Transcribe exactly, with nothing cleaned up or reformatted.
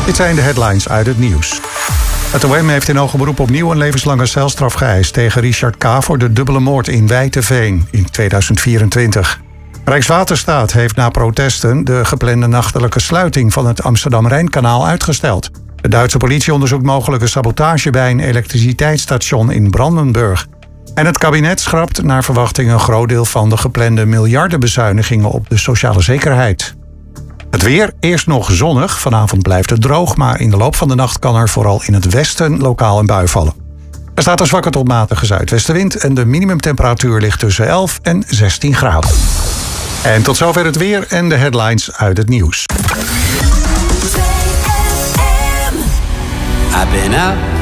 Dit zijn de headlines uit het nieuws. Het O M heeft in hoger beroep opnieuw een levenslange celstraf geëist tegen Richard K. voor de dubbele moord in Wijteveen in tweeduizend vierentwintig. Rijkswaterstaat heeft na protesten de geplande nachtelijke sluiting van het Amsterdam-Rijnkanaal uitgesteld. De Duitse politie onderzoekt mogelijke sabotage bij een elektriciteitsstation in Brandenburg. En het kabinet schrapt naar verwachting een groot deel van de geplande miljardenbezuinigingen op de sociale zekerheid. Het weer, eerst nog zonnig. Vanavond blijft het droog, maar in de loop van de nacht kan er vooral in het westen lokaal een bui vallen. Er staat een zwakke tot matige zuidwestenwind en de minimumtemperatuur ligt tussen elf en zestien graden. En tot zover het weer en de headlines uit het nieuws. I've been out